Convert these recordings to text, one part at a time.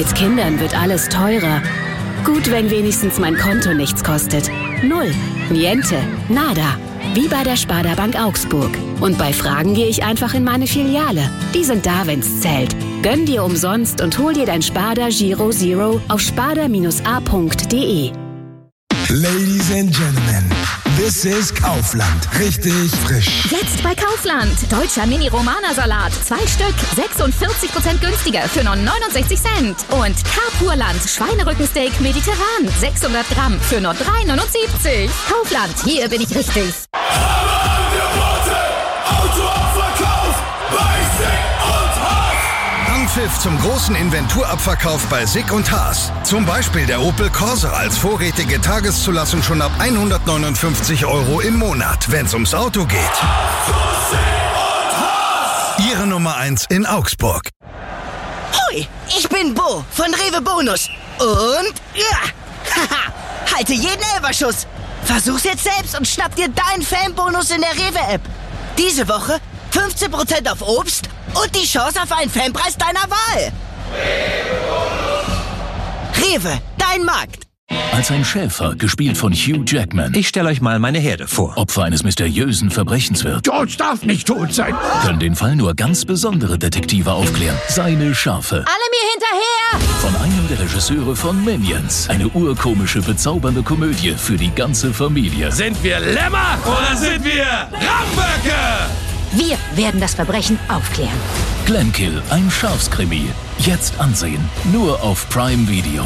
Mit Kindern wird alles teurer. Gut, wenn wenigstens mein Konto nichts kostet. Null, niente, nada. Wie bei der Sparda Bank Augsburg. Und bei Fragen gehe ich einfach in meine Filiale. Die sind da, wenn's zählt. Gönn dir umsonst und hol dir dein Sparda Giro Zero auf sparda-a.de. Ladies and Gentlemen, this is Kaufland. Richtig frisch. Jetzt bei Kaufland. Deutscher Mini-Romana-Salat. 2 Stück, 46% günstiger für nur 69 Cent. Und Carpurland Schweinerückensteak mediterran. 600 Gramm für nur 3,79. Kaufland, hier bin ich richtig. Anpfiff zum großen Inventurabverkauf bei SICK und Haas. Zum Beispiel der Opel Corsa als vorrätige Tageszulassung schon ab 159 € im Monat, wenn es ums Auto geht. Ihre Nummer 1 in Augsburg. Hoi, ich bin Bo von Rewe Bonus. Und ja, haha, halte jeden Elferschuss. Versuch's jetzt selbst und schnapp dir deinen Fanbonus in der Rewe-App. Diese Woche 15% auf Obst und die Chance auf einen Fanpreis deiner Wahl. Rewe, dein Markt. Als ein Schäfer, gespielt von Hugh Jackman. Ich stelle euch mal meine Herde vor. Opfer eines mysteriösen Verbrechens wird. George darf nicht tot sein. Können den Fall nur ganz besondere Detektive aufklären. Seine Schafe. Alle mir hinterher! Von einem der Regisseure von Minions. Eine urkomische, bezaubernde Komödie für die ganze Familie. Sind wir Lämmer oder sind wir Ramböcke? Wir werden das Verbrechen aufklären. Glenkill, ein Schafskrimi. Jetzt ansehen. Nur auf Prime Video.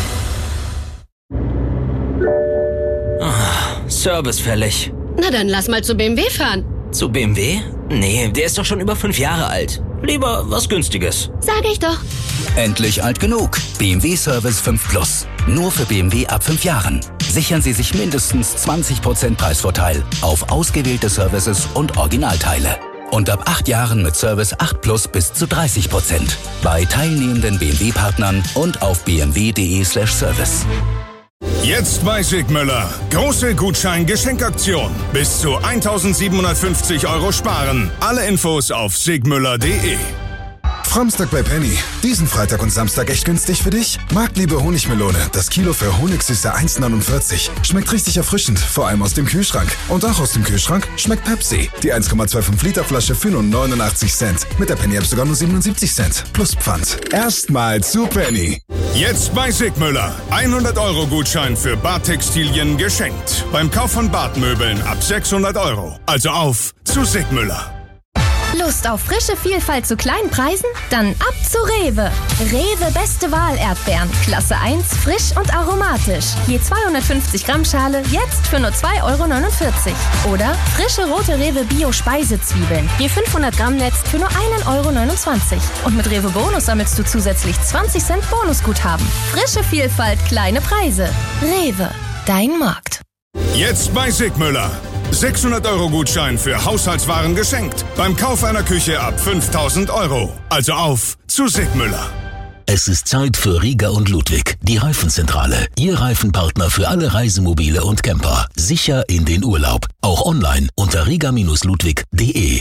Service fällig. Na dann lass mal zu BMW fahren. Zu BMW? Nee, der ist doch schon über 5 Jahre alt. Lieber was Günstiges. Sag ich doch. Endlich alt genug. BMW Service 5 Plus. Nur für BMW ab 5 Jahren. Sichern Sie sich mindestens 20% Preisvorteil auf ausgewählte Services und Originalteile. Und ab 8 Jahren mit Service 8 Plus bis zu 30%. Bei teilnehmenden BMW-Partnern und auf bmw.de/service. Jetzt bei Sigmüller. Große Gutschein-Geschenkaktion. Bis zu 1.750 € sparen. Alle Infos auf sigmüller.de. Samstag bei Penny. Diesen Freitag und Samstag echt günstig für dich? Marktliebe Honigmelone. Das Kilo für Honigsüße 1,49. Schmeckt richtig erfrischend, vor allem aus dem Kühlschrank. Und auch aus dem Kühlschrank schmeckt Pepsi. Die 1,25 Liter Flasche für nur 89 Cent. Mit der Penny App sogar nur 77 Cent. Plus Pfand. Erstmal zu Penny. Jetzt bei Sigmüller. 100 € Gutschein für Badtextilien geschenkt. Beim Kauf von Badmöbeln ab 600 €. Also auf zu Sigmüller. Lust auf frische Vielfalt zu kleinen Preisen? Dann ab zu Rewe. Rewe beste Wahl Erdbeeren. Klasse 1, frisch und aromatisch. Je 250 Gramm Schale, jetzt für nur 2,49 €. Oder frische rote Rewe Bio Speisezwiebeln. Je 500 Gramm Netz für nur 1,29 €. Und mit Rewe Bonus sammelst du zusätzlich 20 Cent Bonusguthaben. Frische Vielfalt, kleine Preise. Rewe, dein Markt. Jetzt bei Sigmüller. 600 € Gutschein für Haushaltswaren geschenkt. Beim Kauf einer Küche ab 5.000 €. Also auf zu Sigmüller. Es ist Zeit für Rieger und Ludwig, die Reifenzentrale. Ihr Reifenpartner für alle Reisemobile und Camper. Sicher in den Urlaub. Auch online unter rieger-ludwig.de.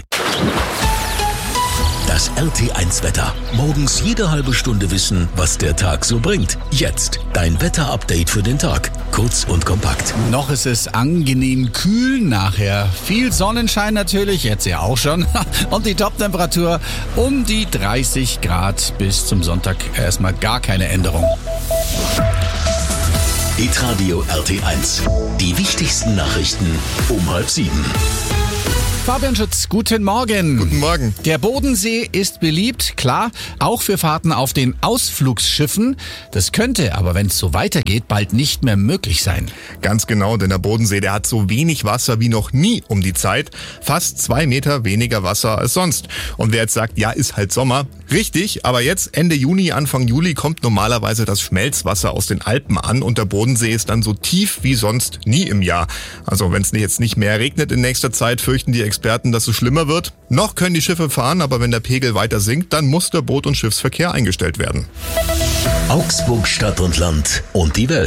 Das RT1-Wetter. Morgens jede halbe Stunde wissen, was der Tag so bringt. Jetzt dein Wetter-Update für den Tag. Kurz und kompakt. Noch ist es angenehm kühl, nachher viel Sonnenschein natürlich, jetzt ja auch schon. Und die Toptemperatur um die 30 Grad bis zum Sonntag erstmal gar keine Änderung. Hitradio RT1. Die wichtigsten Nachrichten um 6:30. Fabian Schütz, guten Morgen. Guten Morgen. Der Bodensee ist beliebt, klar, auch für Fahrten auf den Ausflugsschiffen. Das könnte aber, wenn es so weitergeht, bald nicht mehr möglich sein. Ganz genau, denn der Bodensee, der hat so wenig Wasser wie noch nie um die Zeit. Fast 2 Meter weniger Wasser als sonst. Und wer jetzt sagt, ja, ist halt Sommer. Richtig, aber jetzt Ende Juni, Anfang Juli kommt normalerweise das Schmelzwasser aus den Alpen an und der Bodensee ist dann so tief wie sonst nie im Jahr. Also wenn es jetzt nicht mehr regnet in nächster Zeit, fürchten die Experten, dass es schlimmer wird. Noch können die Schiffe fahren, aber wenn der Pegel weiter sinkt, dann muss der Boot- und Schiffsverkehr eingestellt werden. Augsburg Stadt und Land und die Welt.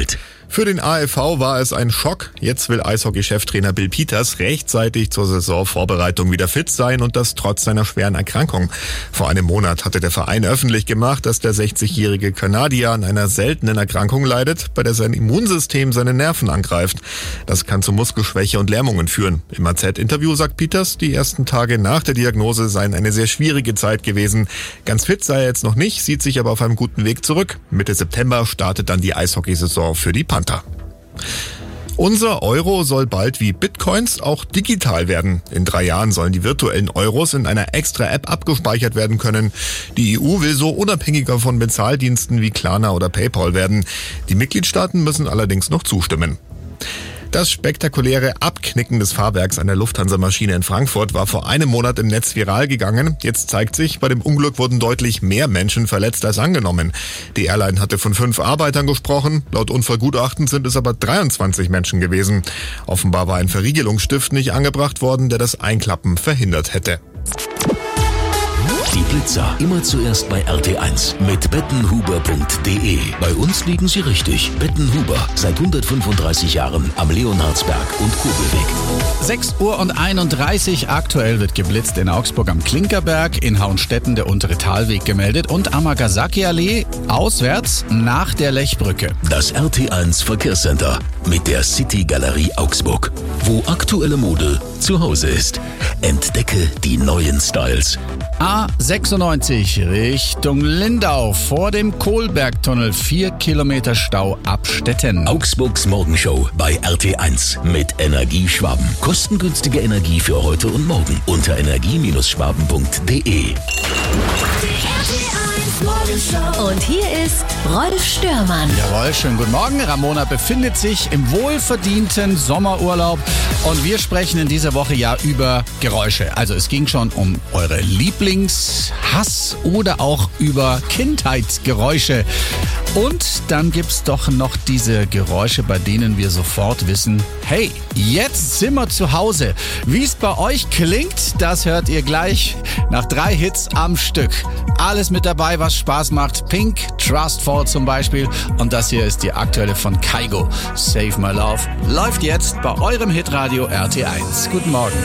Für den AFV war es ein Schock. Jetzt will Eishockey-Cheftrainer Bill Peters rechtzeitig zur Saisonvorbereitung wieder fit sein und das trotz seiner schweren Erkrankung. Vor einem Monat hatte der Verein öffentlich gemacht, dass der 60-jährige Kanadier an einer seltenen Erkrankung leidet, bei der sein Immunsystem seine Nerven angreift. Das kann zu Muskelschwäche und Lähmungen führen. Im AZ-Interview sagt Peters, die ersten Tage nach der Diagnose seien eine sehr schwierige Zeit gewesen. Ganz fit sei er jetzt noch nicht, sieht sich aber auf einem guten Weg zurück. Mitte September startet dann die Eishockeysaison für die Panther. Unser Euro soll bald wie Bitcoins auch digital werden. In 3 Jahren sollen die virtuellen Euros in einer extra App abgespeichert werden können. Die EU will so unabhängiger von Bezahldiensten wie Klarna oder PayPal werden. Die Mitgliedstaaten müssen allerdings noch zustimmen. Das spektakuläre Abknicken des Fahrwerks einer Lufthansa-Maschine in Frankfurt war vor einem Monat im Netz viral gegangen. Jetzt zeigt sich, bei dem Unglück wurden deutlich mehr Menschen verletzt als angenommen. Die Airline hatte von 5 Arbeitern gesprochen. Laut Unfallgutachten sind es aber 23 Menschen gewesen. Offenbar war ein Verriegelungsstift nicht angebracht worden, der das Einklappen verhindert hätte. Die Blitzer immer zuerst bei RT1 mit bettenhuber.de. Bei uns liegen Sie richtig. Bettenhuber, seit 135 Jahren am Leonhardsberg und Kurbelweg. 6:31 Uhr. Aktuell wird geblitzt in Augsburg am Klinkerberg, in Hauenstetten der untere Talweg gemeldet und am Nagasaki-Allee auswärts nach der Lechbrücke. Das RT1 Verkehrscenter mit der City Galerie Augsburg, wo aktuelle Mode zu Hause ist. Entdecke die neuen Styles. A96 Richtung Lindau vor dem Kohlbergtunnel, 4 Kilometer Stau ab Stetten. Augsburgs Morgenshow bei RT1 mit Energie Schwaben. Kostengünstige Energie für heute und morgen unter energie-schwaben.de. Und hier ist Rolf Störmann. Jawohl, schönen guten Morgen. Ramona befindet sich im wohlverdienten Sommerurlaub und wir sprechen in dieser Woche ja über Geräusche. Also es ging schon um eure Lieblingshass oder auch über Kindheitsgeräusche. Und dann gibt's doch noch diese Geräusche, bei denen wir sofort wissen, hey, jetzt sind wir zu Hause. Wie es bei euch klingt, das hört ihr gleich nach 3 Hits am Stück. Alles mit dabei, was Spaß macht. Pink, Trustfall zum Beispiel. Und das hier ist die aktuelle von Kygo. Save My Love läuft jetzt bei eurem Hitradio RT1. Guten Morgen.